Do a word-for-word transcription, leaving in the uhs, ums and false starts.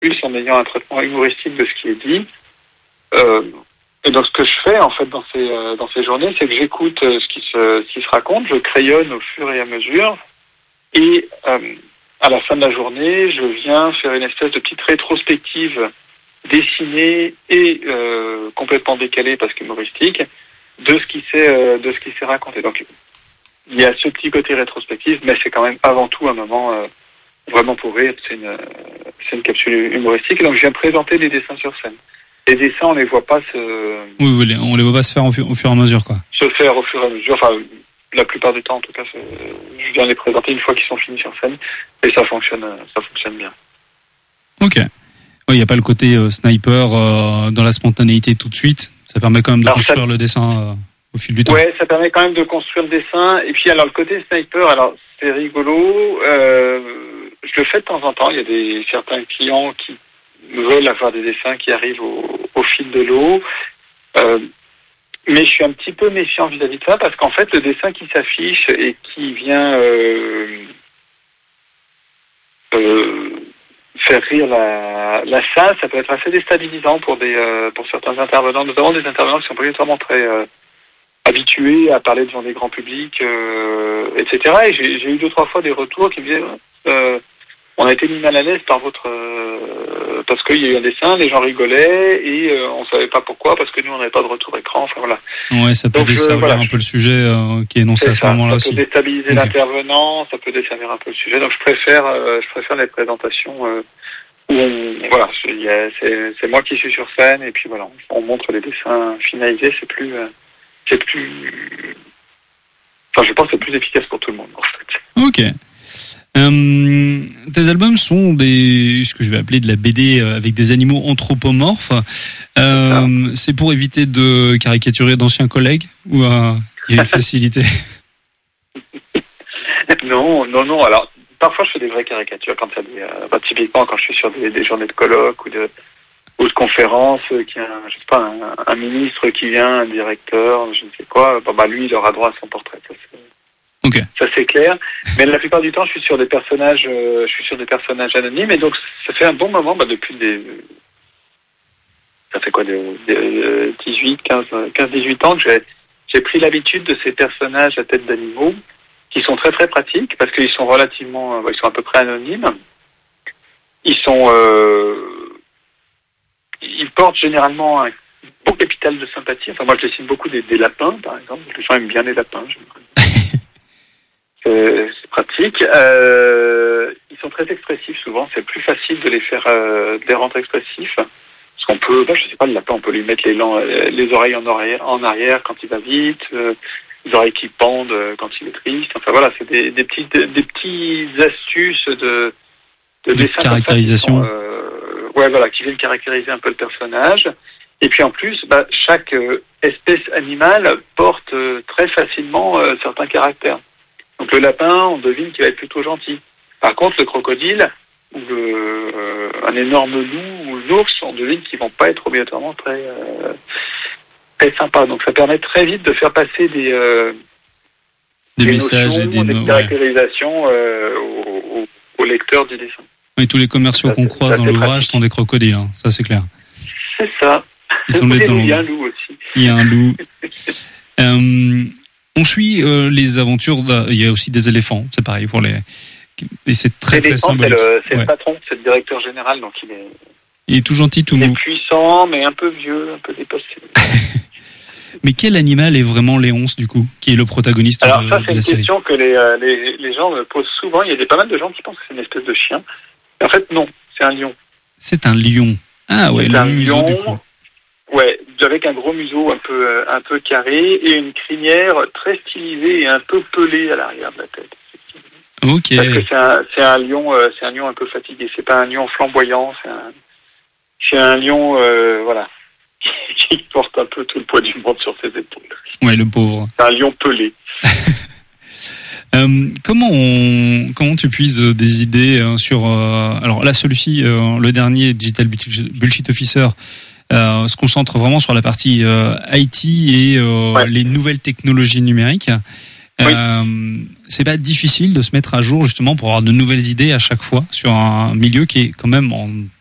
plus en ayant un traitement humoristique de ce qui est dit. Euh, et donc ce que je fais en fait dans ces euh, dans ces journées, c'est que j'écoute euh, ce qui se ce qui se raconte, je crayonne au fur et à mesure, et euh, à la fin de la journée, je viens faire une espèce de petite rétrospective dessinée et euh, complètement décalée parce qu'humoristique de ce qui s'est euh, de ce qui s'est raconté. Donc il y a ce petit côté rétrospectif, mais c'est quand même avant tout un moment euh, vraiment pour rire. C'est une, c'est une capsule humoristique. Et donc, je viens présenter des dessins sur scène. Les dessins, on les voit pas se... Oui, oui, on les voit pas se faire au fur, au fur et à mesure, quoi. Se faire au fur et à mesure. Enfin, la plupart du temps, en tout cas, je viens les présenter une fois qu'ils sont finis sur scène. Et ça fonctionne, ça fonctionne bien. Ok. Il n'y a pas le côté euh, sniper euh, dans la spontanéité tout de suite. Ça permet quand même de alors, construire ça... le dessin euh, au fil du temps. Ouais, ça permet quand même de construire le dessin. Et puis, alors, le côté sniper, alors, c'est rigolo. Euh, je le fais de temps en temps. Il y a des certains clients qui veulent avoir des dessins qui arrivent au, au fil de l'eau. Euh, mais je suis un petit peu méfiant vis-à-vis de ça parce qu'en fait, le dessin qui s'affiche et qui vient euh, euh, faire rire la, la salle, ça peut être assez déstabilisant pour des euh, pour certains intervenants, notamment des intervenants qui sont pas nécessairement très euh, habitués à parler devant des grands publics, euh, et cetera. Et j'ai, j'ai eu deux trois fois des retours qui me disaient euh, on a été mis mal à l'aise par votre euh, parce qu'il y a eu un dessin, les gens rigolaient et euh, on savait pas pourquoi parce que nous on n'avait pas de retour écran. Enfin voilà. Ouais, ça peut Donc, desservir euh, voilà, un peu le sujet euh, qui est énoncé à ce ça, moment-là ça aussi. Ça peut déstabiliser okay. l'intervenant, ça peut desservir un peu le sujet. Donc je préfère, euh, je préfère les présentations euh, où on, voilà, c'est, c'est, c'est moi qui suis sur scène et puis voilà, on, on montre les dessins finalisés. C'est plus, euh, c'est plus, enfin je pense que c'est plus efficace pour tout le monde en fait. Ok. Euh, tes albums sont des, ce que je vais appeler de la B D avec des animaux anthropomorphes. Euh, c'est pour éviter de caricaturer d'anciens collègues ou euh, il y a une facilité? Non, non, non. Alors parfois je fais des vraies caricatures quand ça, euh, bah, typiquement quand je suis sur des, des journées de colloques ou de ou de conférences, euh, qui a, je sais pas, un, un ministre qui vient, un directeur, je ne sais quoi. Bah, bah lui, il aura droit à son portrait. Ça, c'est... Okay. Ça c'est clair, mais la plupart du temps, je suis sur des personnages, euh, je suis sur des personnages anonymes, et donc ça fait un bon moment, bah, depuis des, ça fait quoi, des, des dix-huit, quinze, dix-huit ans que j'ai, j'ai pris l'habitude de ces personnages à tête d'animaux, qui sont très très pratiques parce qu'ils sont relativement, bah, ils sont à peu près anonymes. Ils sont, euh, ils portent généralement un beau capital de sympathie. Enfin, moi, je dessine beaucoup des, des lapins, par exemple. Les gens aiment bien les lapins. C'est, c'est pratique. Euh, ils sont très expressifs souvent. C'est plus facile de les faire, euh, de les rendre expressifs. Parce qu'on peut, bah, je sais pas, le lapin, on peut lui mettre les, lents, les oreilles en arrière, en arrière quand il va vite, euh, les oreilles qui pendent quand il est triste. Enfin voilà, c'est des, des petites, des petites astuces de, de, de dessin caractérisation. Sont, euh, ouais, voilà, qui viennent caractériser un peu le personnage. Et puis en plus, bah, chaque euh, espèce animale porte euh, très facilement euh, certains caractères. Donc le lapin, on devine qu'il va être plutôt gentil. Par contre, le crocodile ou le, euh, un énorme loup ou l'ours, on devine qu'ils vont pas être obligatoirement très euh, très sympas. Donc ça permet très vite de faire passer des euh, des, des messages notions, et des, des caractérisations ouais. euh, au, au, au lecteur du dessin. Oui, tous les commerciaux ça, qu'on croise dans l'ouvrage pratique. Sont des crocodiles, hein. Ça c'est clair. C'est ça. Ils sont dans il y a un loup aussi. Il y a un loup. euh, On suit euh, les aventures. Il y a aussi des éléphants, c'est pareil pour les. Et c'est très très symbolique. C'est, le, c'est ouais. le patron, c'est le directeur général, donc il est. Il est tout gentil, tout mou. Il est puissant, mais un peu vieux, un peu dépassé. Mais quel animal est vraiment Léonce du coup, qui est le protagoniste? Alors de, ça, c'est de une série. question que les, les les gens me posent souvent. Il y a des, pas mal de gens qui pensent que c'est une espèce de chien. Mais en fait, non, c'est un lion. C'est un lion. Ah ouais, c'est le un museau lion. du coup. Ouais, avec un gros museau un peu un peu carré et une crinière très stylisée et un peu pelée à l'arrière de la tête. Ok. Parce que c'est un c'est un lion euh, c'est un lion un peu fatigué. C'est pas un lion flamboyant. C'est un c'est un lion euh, voilà qui porte un peu tout le poids du monde sur ses épaules. Ouais, le pauvre. C'est un lion pelé. Euh, comment on, comment tu puises des idées euh, sur euh, alors là celui-ci euh, le dernier Digital Bullshit Officer euh, se concentre vraiment sur la partie euh, I T et euh, ouais. les nouvelles technologies numériques. Oui. Euh, c'est pas difficile de se mettre à jour justement pour avoir de nouvelles idées à chaque fois sur un milieu qui est quand même en